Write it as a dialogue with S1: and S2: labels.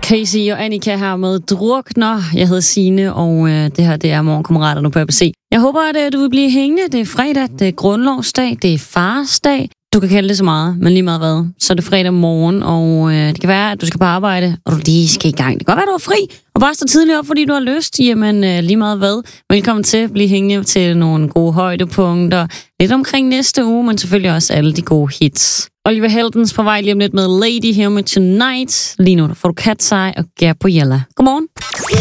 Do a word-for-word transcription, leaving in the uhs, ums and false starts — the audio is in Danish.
S1: Casey og Annika her med Drukner. Jeg hedder Signe, og øh, det her det er Morgenkammeraterne på A B C. Jeg håber, at øh, du vil blive hængende. Det er fredag, det er grundlovsdag, det er farsdag. Du kan kalde det så meget, men lige meget hvad. Så er det fredag morgen, og øh, det kan være, at du skal på arbejde, og du lige skal i gang. Det kan godt være, at du er fri, og bare stå tidligt op, fordi du har lyst. Jamen, øh, lige meget hvad. Velkommen til at blive hængende til nogle gode højdepunkter. Lidt omkring næste uge, men selvfølgelig også alle de gode hits. Oliver Heldens på vej lige om lidt med Lady her med Tonight. Lige nu der får du Cat's Eye og Gabriella. Godmorgen.